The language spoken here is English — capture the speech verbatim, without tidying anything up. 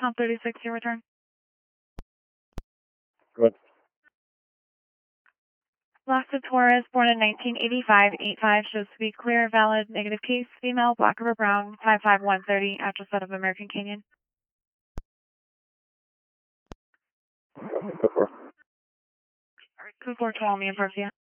Com thirty-six, your return. Good. Lasta Torres, born in nineteen eighty-five, eight five, shows to be clear, valid, negative case, female, black river brown, five five one thirty, address out of American Canyon. Go for it. Alright, two four twelve, me in Parthia.